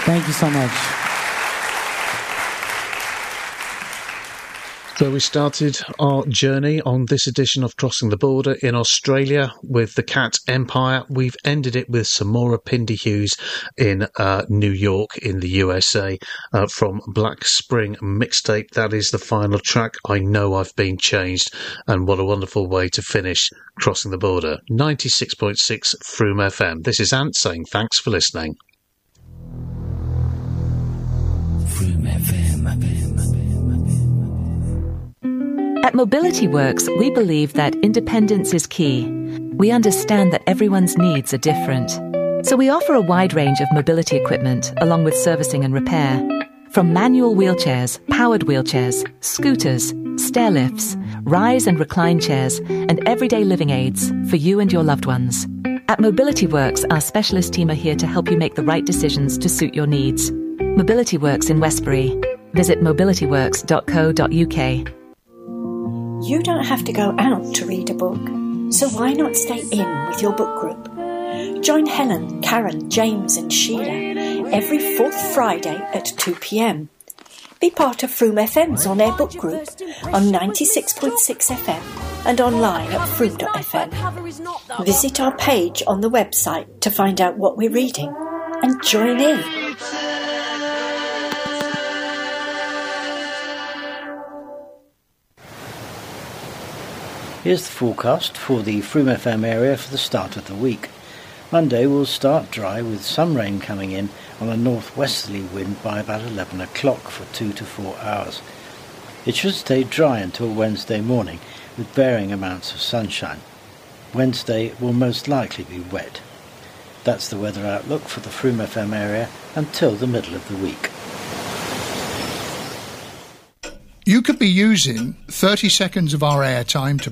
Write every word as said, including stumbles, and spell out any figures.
Thank you so much. So we started our journey on this edition of Crossing the Border in Australia with the Cat Empire. We've ended it with Samora Pindi Hughes in uh, New York in the U S A uh, from Black Spring Mixtape. That is the final track, I Know I've Been Changed. And what a wonderful way to finish Crossing the Border. ninety-six point six Froome F M. This is Ant saying thanks for listening. Froome F M. At Mobility Works, we believe that independence is key. We understand that everyone's needs are different. So we offer a wide range of mobility equipment, along with servicing and repair. From manual wheelchairs, powered wheelchairs, scooters, stair lifts, rise and recline chairs, and everyday living aids for you and your loved ones. At Mobility Works, our specialist team are here to help you make the right decisions to suit your needs. Mobility Works in Westbury. Visit mobility works dot co dot uk. You don't have to go out to read a book, so why not stay in with your book group? Join Helen, Karen, James and Sheila every fourth Friday at two p.m. Be part of Froome F M's on-air book group on ninety-six point six F M and online at froome dot f m. Visit our page on the website to find out what we're reading and join in. Here's the forecast for the Froome F M area for the start of the week. Monday will start dry with some rain coming in on a northwesterly wind by about eleven o'clock for two to four hours. It should stay dry until Wednesday morning with varying amounts of sunshine. Wednesday will most likely be wet. That's the weather outlook for the Froome F M area until the middle of the week. You could be using thirty seconds of our airtime to